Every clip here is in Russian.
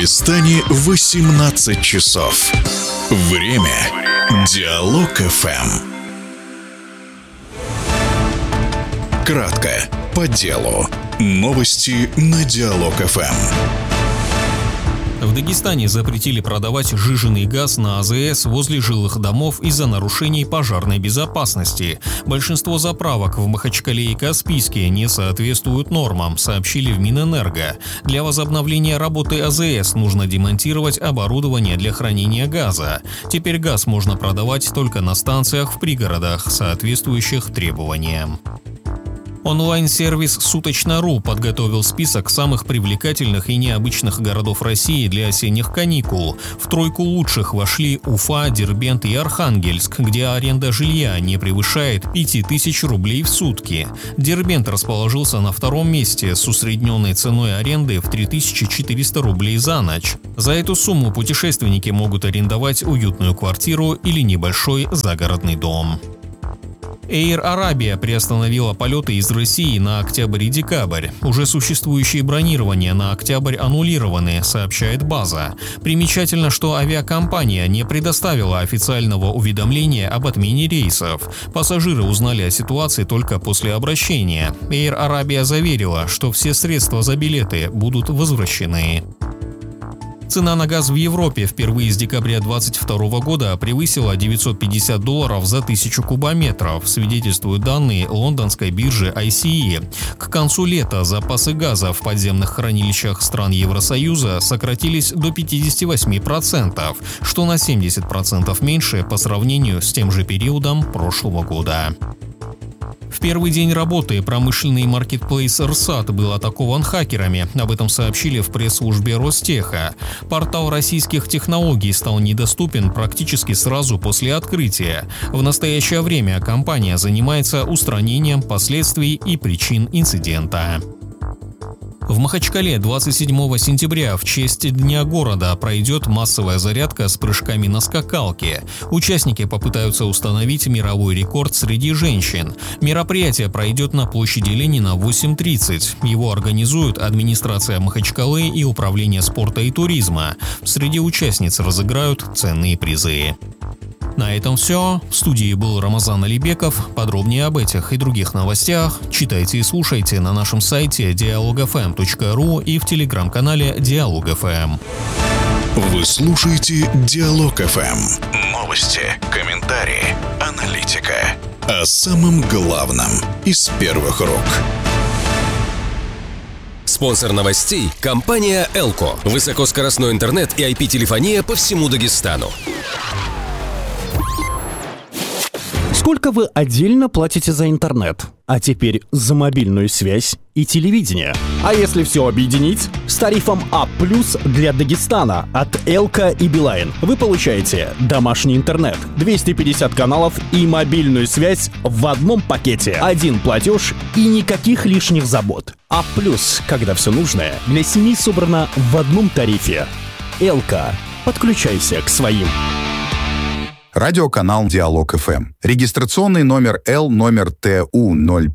Дагестане 18 часов. Время Диалог ФМ. Кратко, по делу. Новости на Диалог ФМ. В Дагестане запретили продавать сжиженный газ на АЗС возле жилых домов из-за нарушений пожарной безопасности. Большинство заправок в Махачкале и Каспийске не соответствуют нормам, сообщили в Минэнерго. Для возобновления работы АЗС нужно демонтировать оборудование для хранения газа. Теперь газ можно продавать только на станциях в пригородах, соответствующих требованиям. Онлайн-сервис «Суточно.ру» подготовил список самых привлекательных и необычных городов России для осенних каникул. В тройку лучших вошли Уфа, Дербент и Архангельск, где аренда жилья не превышает 5000 рублей в сутки. Дербент расположился на втором месте с усредненной ценой аренды в 3400 рублей за ночь. За эту сумму путешественники могут арендовать уютную квартиру или небольшой загородный дом. Air Arabia приостановила полеты из России на октябрь и декабрь. Уже существующие бронирования на октябрь аннулированы, сообщает база. Примечательно, что авиакомпания не предоставила официального уведомления об отмене рейсов. Пассажиры узнали о ситуации только после обращения. Air Arabia заверила, что все средства за билеты будут возвращены. Цена на газ в Европе впервые с декабря 2022 года превысила $950 за 1000 кубометров, свидетельствуют данные лондонской биржи ICE. К концу лета запасы газа в подземных хранилищах стран Евросоюза сократились до 58%, что на 70% меньше по сравнению с тем же периодом прошлого года. В первый день работы промышленный маркетплейс «Рсат» был атакован хакерами. Об этом сообщили в пресс-службе Ростеха. Портал российских технологий стал недоступен практически сразу после открытия. В настоящее время компания занимается устранением последствий и причин инцидента. В Махачкале 27 сентября в честь Дня города пройдет массовая зарядка с прыжками на скакалке. Участники попытаются установить мировой рекорд среди женщин. Мероприятие пройдет на площади Ленина в 8:30. Его организуют администрация Махачкалы и Управление спорта и туризма. Среди участниц разыграют ценные призы. На этом все. В студии был Рамазан Алибеков. Подробнее об этих и других новостях читайте и слушайте на нашем сайте dialogfm.ru и в телеграм-канале Диалог ФМ. Вы слушаете Диалог ФМ. Новости, комментарии, аналитика. О самом главном из первых рук. Спонсор новостей – компания «Элко». Высокоскоростной интернет и IP-телефония по всему Дагестану. Сколько вы отдельно платите за интернет? А теперь за мобильную связь и телевидение. А если все объединить? С тарифом А+ для Дагестана от Элка и Билайн вы получаете домашний интернет, 250 каналов и мобильную связь в одном пакете. Один платеж и никаких лишних забот. А+, когда все нужное для семьи собрано в одном тарифе. Элка. Подключайся к своим. Радиоканал Диалог ФМ. Регистрационный номер Л номер ТУ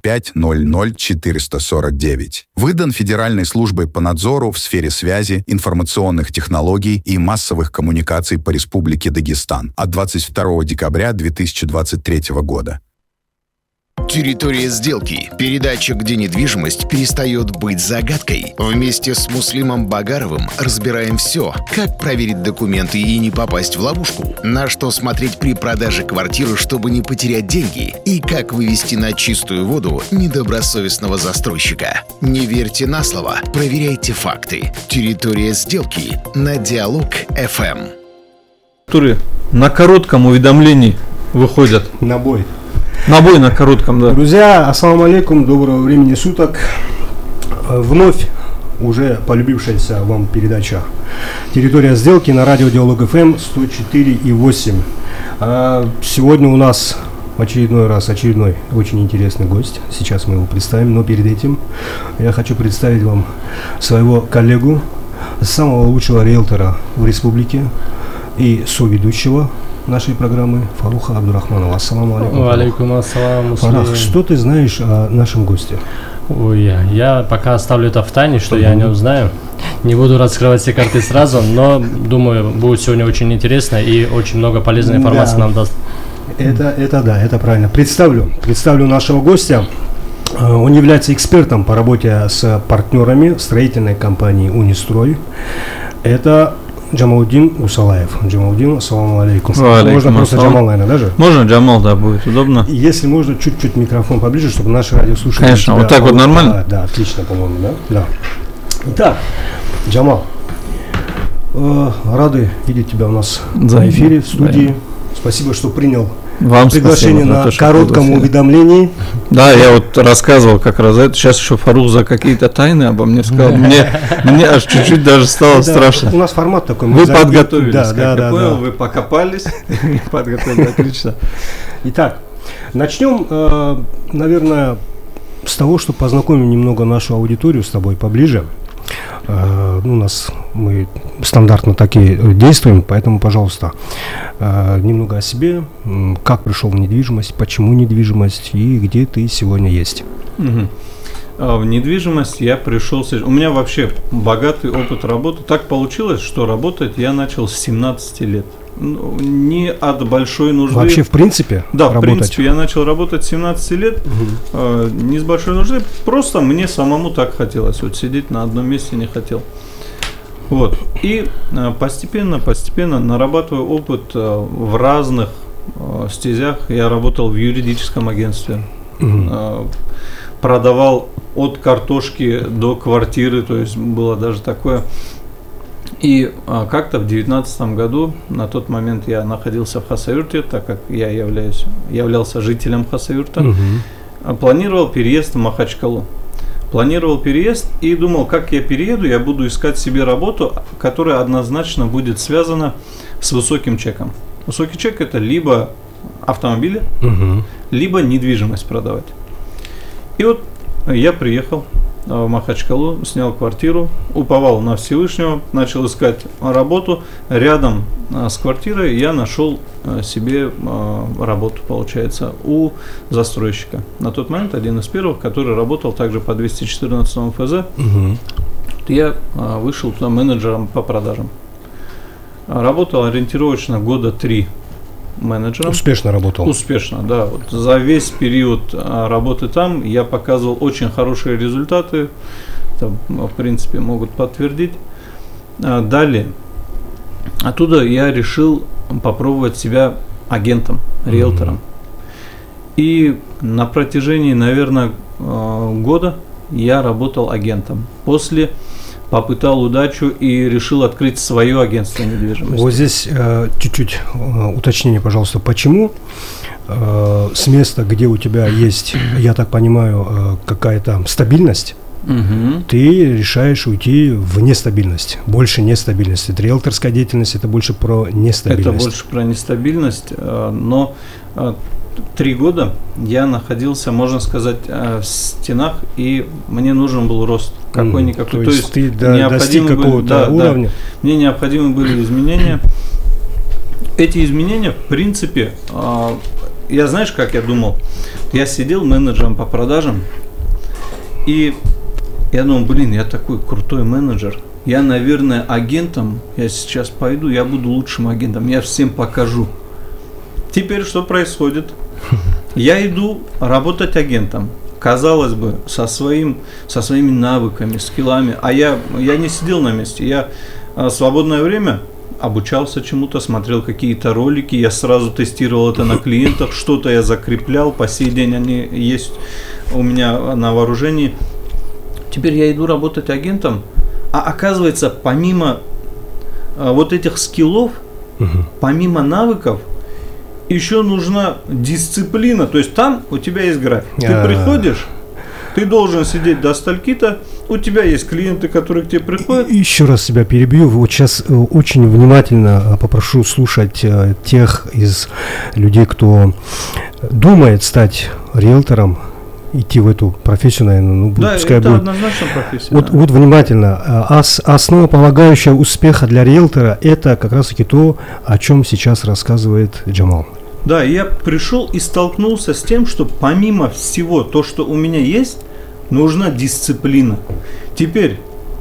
0500449. Выдан Федеральной службой по надзору в сфере связи, информационных технологий и массовых коммуникаций по Республике Дагестан от 22 декабря 2023 года. Территория сделки. Передача, где недвижимость перестает быть загадкой. Вместе с Муслимом Багаровым разбираем все. Как проверить документы и не попасть в ловушку. На что смотреть при продаже квартиры, чтобы не потерять деньги. И как вывести на чистую воду недобросовестного застройщика. Не верьте на слово, проверяйте факты. Территория сделки на Диалог ФМ. Которые на коротком уведомлении выходят. На бой на коротком, да. Друзья, ассаламу алейкум, доброго времени суток. Вновь уже полюбившаяся вам передача «Территория сделки» на радио Диалог ФМ 104,8. Сегодня у нас очередной очень интересный гость. Сейчас мы его представим, но перед этим я хочу представить вам своего коллегу, самого лучшего риэлтора в республике и соведущего нашей программы Фаруха Абдурахманова. Ассаламу алейкум. Алейкум ассалам. Фарух, что ты знаешь о нашем госте? Ой, я пока оставлю это в тайне, что я о нем знаю. Не буду раскрывать все карты сразу, но думаю, будет сегодня очень интересно и очень много полезной информации нам даст. Это правильно. Представлю нашего гостя. Он является экспертом по работе с партнерами строительной компании «Унистрой». Это Джамалудин Усалаев. Джамалудин, ассаламу алейкум. Можно просто Джамал, наверное, даже? Можно Джамал, да, будет удобно. Если можно, чуть-чуть микрофон поближе, чтобы наши радиослушатели... Конечно, вот так вот нормально? Да, отлично, по-моему, да? Итак, Джамал, рады видеть тебя у нас на эфире, в студии. Спасибо, что принял приглашение на коротком уведомлении. Да, я вот рассказывал как раз это. Сейчас еще Фарух за какие-то тайны обо мне сказал. Мне аж чуть-чуть даже стало страшно. У нас формат такой. Вы подготовились, как я понял, вы покопались и подготовились. Отлично. Итак, начнем, наверное, с того, что познакомим немного нашу аудиторию с тобой поближе. Мы стандартно так и действуем, поэтому, пожалуйста, немного о себе, как пришел в недвижимость, почему недвижимость и где ты сегодня есть. В недвижимость я пришел... У меня вообще богатый опыт работы. Так получилось, что работать я начал с 17 лет. Не от большой нужды. Вообще, в принципе, да, работать? В принципе, я начал работать с 17 лет, не с большой нужды, просто мне самому так хотелось. Вот сидеть на одном месте не хотел. Вот. И постепенно, нарабатывая опыт в разных стезях, я работал в юридическом агентстве. Продавал от картошки до квартиры, то есть было даже такое. И как-то в 2019 году, на тот момент я находился в Хасавюрте, так как я являлся жителем Хасавюрта, планировал переезд в Махачкалу. Планировал переезд и думал, как я перееду, я буду искать себе работу, которая однозначно будет связана с высоким чеком. Высокий чек – это либо автомобили, либо недвижимость продавать. И вот я приехал в Махачкалу, снял квартиру, уповал на Всевышнего, начал искать работу. Рядом с квартирой я нашел себе работу, получается, у застройщика. На тот момент один из первых, который работал также по 214 ФЗ. Я вышел туда менеджером по продажам. Работал ориентировочно года 3 менеджером. Успешно работал? Успешно, да. Вот за весь период работы там я показывал очень хорошие результаты. Это, в принципе, могут подтвердить. Далее. Оттуда я решил попробовать себя агентом, риэлтором. И на протяжении, наверное, года я работал агентом. После попытал удачу и решил открыть свое агентство недвижимости. Вот здесь чуть-чуть уточнение, пожалуйста, почему с места, где у тебя есть, я так понимаю, какая-то стабильность, ты решаешь уйти в нестабильность, больше нестабильности. Это риэлторская деятельность, это больше про нестабильность. Это больше про нестабильность, но 3 года я находился, можно сказать, в стенах, и мне нужен был рост какой-никакой. То есть ты достиг какого-то уровня? Да, мне необходимы были изменения. Эти изменения, в принципе, я знаешь, как я думал? Я сидел менеджером по продажам, и я думал, я такой крутой менеджер. Я, наверное, агентом, я сейчас пойду, я буду лучшим агентом, я всем покажу. Теперь что происходит? Я иду работать агентом. Казалось бы, со своими навыками, скиллами. А я не сидел на месте. Я в свободное время обучался чему-то, смотрел какие-то ролики. Я сразу тестировал это на клиентах. Что-то я закреплял. По сей день они есть у меня на вооружении. Теперь я иду работать агентом. А оказывается, помимо вот этих скиллов, помимо навыков, еще нужна дисциплина. То есть там у тебя есть график. Ты приходишь, ты должен сидеть до стольки-то, у тебя есть клиенты, которые к тебе приходят. Еще раз себя перебью. Вот сейчас очень внимательно попрошу слушать тех из людей, кто думает стать риэлтором, идти в эту профессию, наверное, да, пускай это будет. Однозначно профессия. Вот внимательно. Основополагающая успеха для риэлтора – это как раз-таки то, о чем сейчас рассказывает Джамал. Да, я пришел и столкнулся с тем, что помимо всего то, что у меня есть, нужна дисциплина. Теперь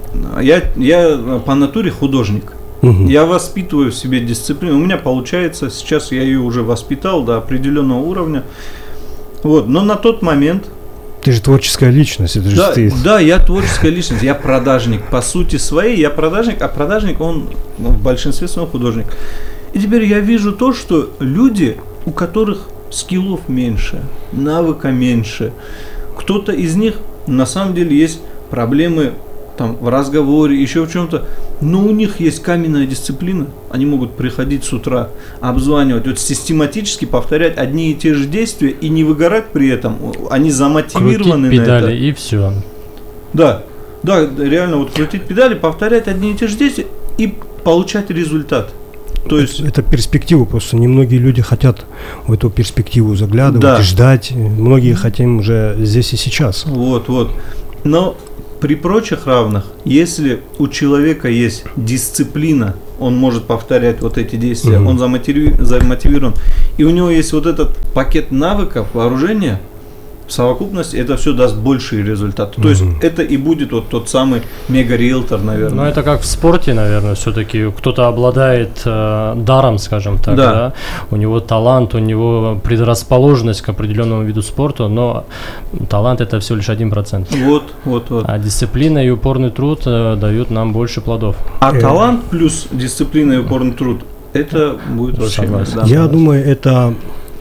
я по натуре художник. Я воспитываю в себе дисциплину. У меня получается, сейчас я ее уже воспитал до определенного уровня. Вот. Но на тот момент... Ты же творческая личность. Это же ты... Да, я творческая личность. Я продажник. По сути своей я продажник, а продажник, он в большинстве своем художник. И теперь я вижу то, что люди, у которых скиллов меньше, навыка меньше, кто-то из них, на самом деле, есть проблемы там, в разговоре, еще в чем-то, но у них есть каменная дисциплина. Они могут приходить с утра, обзванивать, вот систематически повторять одни и те же действия и не выгорать при этом. Они замотивированы крутить педали, на это. И все. Да, реально, вот крутить педали, повторять одни и те же действия и получать результат. То есть это перспектива, просто немногие люди хотят в эту перспективу заглядывать и ждать. Многие хотим уже здесь и сейчас. Вот. Но при прочих равных, если у человека есть дисциплина, он может повторять вот эти действия, он замотивирован, и у него есть вот этот пакет навыков, вооружения, в совокупности это все даст большие результаты. То есть это и будет вот тот самый мега-риэлтор, наверное. Ну, это как в спорте, наверное, все-таки кто-то обладает даром, скажем так, да? У него талант, у него предрасположенность к определенному виду спорта, но талант это всего лишь 1%. Вот. А дисциплина и упорный труд дают нам больше плодов. А талант плюс дисциплина и упорный труд, это будет вообще... Да. Я думаю, это...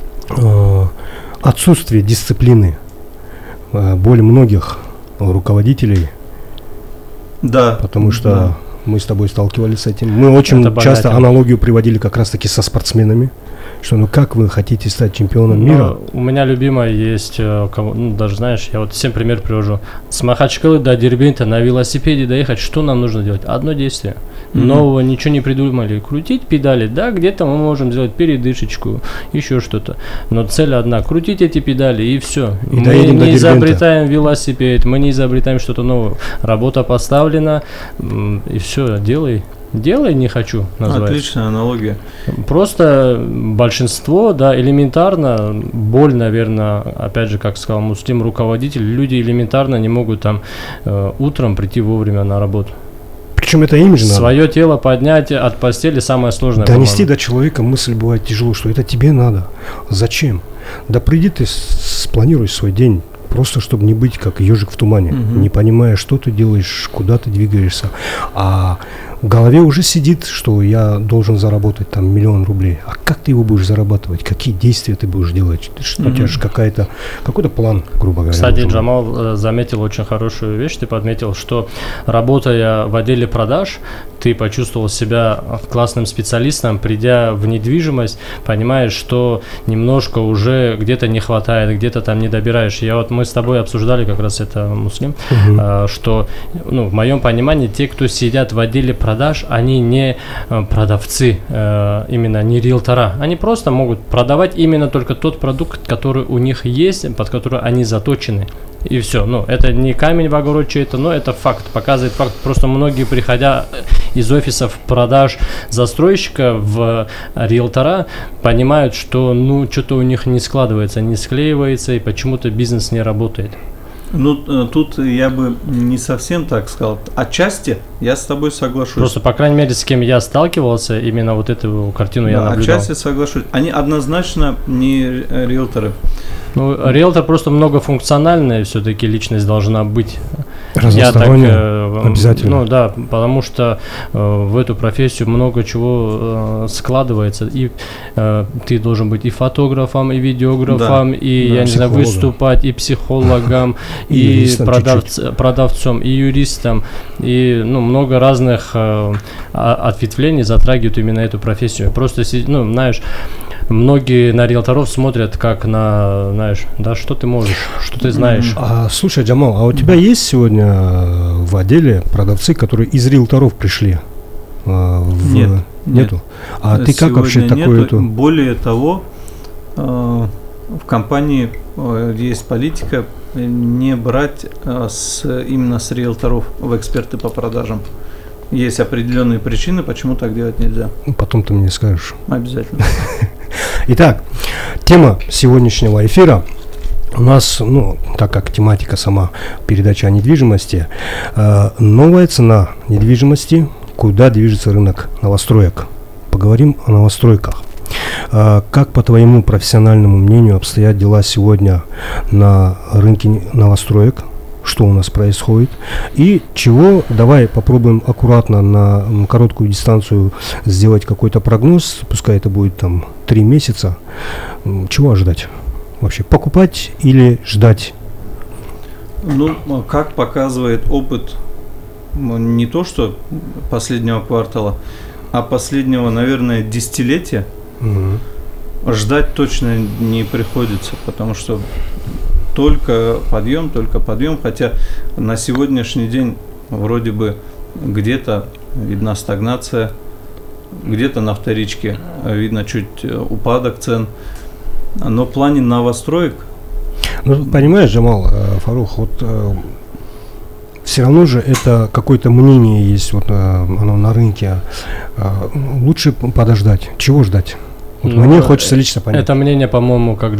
отсутствие дисциплины более многих руководителей. Да. Потому что мы с тобой сталкивались с этим. Мы очень часто аналогию приводили как раз-таки со спортсменами. Что, как вы хотите стать чемпионом мира? У меня любимая есть, даже знаешь, я вот всем пример привожу. С Махачкалы до Дербента на велосипеде доехать, что нам нужно делать? Одно действие. Нового ничего не придумали. Крутить педали, да, где-то мы можем сделать передышечку, еще что-то. Но цель одна, крутить эти педали и все. Мы не изобретаем велосипед, мы не изобретаем что-то новое. Работа поставлена, и все, делай, не хочу называть. Отличная аналогия. Просто большинство, элементарно, боль, наверное, опять же, как сказал Муслим, руководитель, люди элементарно не могут там утром прийти вовремя на работу. Причем это им же надо. Свое тело поднять от постели самое сложное. Донести до человека мысль бывает тяжело, что это тебе надо. Зачем? Да приди ты, спланируй свой день. Просто чтобы не быть как ежик в тумане, не понимая, что ты делаешь, куда ты двигаешься. А в голове уже сидит, что я должен заработать там 1 000 000 рублей. А как ты его будешь зарабатывать? Какие действия ты будешь делать? У тебя же какой-то план, грубо говоря. Кстати, Джамал заметил очень хорошую вещь. Ты подметил, что работая в отделе продаж, ты почувствовал себя классным специалистом, придя в недвижимость, понимаешь, что немножко уже где-то не хватает, где-то там не добираешь. Мы с тобой обсуждали как раз это, Муслим, что в моем понимании те, кто сидят в отделе продаж, они не продавцы, именно не риэлтора. Они просто могут продавать именно только тот продукт, который у них есть, под который они заточены. И все. Это не камень в огород чей-то, но это факт, показывает факт. Просто многие, приходя из офисов продаж застройщика в риэлтора, понимают, что что-то у них не складывается, не склеивается, и почему-то бизнес не работает. Тут я бы не совсем так сказал. Отчасти я с тобой соглашусь. Просто, по крайней мере, с кем я сталкивался, именно вот эту картину я наблюдал. Отчасти соглашусь. Они однозначно не риэлторы. Риэлтор просто многофункциональная все-таки личность должна быть. Разносторонняя, обязательно. Потому что в эту профессию много чего складывается. И ты должен быть и фотографом, и видеографом, и выступать, и психологом, и продавцом, и юристом. И много разных ответвлений затрагивают именно эту профессию. Просто, знаешь, многие на риэлторов смотрят как на, что ты можешь, что ты знаешь. Слушай, Джамал, а у тебя есть сегодня в отделе продавцы, которые из риэлторов пришли? Нет. Нету? А ты как вообще такое? Более того, в компании есть политика не брать именно с риэлторов в эксперты по продажам. Есть определенные причины, почему так делать нельзя. Потом ты мне скажешь. Обязательно. Итак, тема сегодняшнего эфира У нас, так как тематика сама передача о недвижимости, новая цена недвижимости, куда движется рынок новостроек. Поговорим о новостройках. Как, по твоему профессиональному мнению, обстоят дела сегодня на рынке новостроек? Что у нас происходит? И чего, давай попробуем аккуратно на короткую дистанцию сделать какой-то прогноз, пускай это будет там 3 месяца. Чего ожидать? Вообще покупать или ждать? Как показывает опыт не то что последнего квартала, а последнего, наверное, десятилетия, ждать точно не приходится, потому что только подъем, хотя на сегодняшний день вроде бы где-то видна стагнация, где-то на вторичке видно чуть упадок цен, но в плане новостроек... Понимаешь, Джамал, Фарух, все равно же это какое-то мнение есть, оно на рынке. Лучше подождать. Чего ждать? Мне хочется лично понять. Это мнение, по-моему, как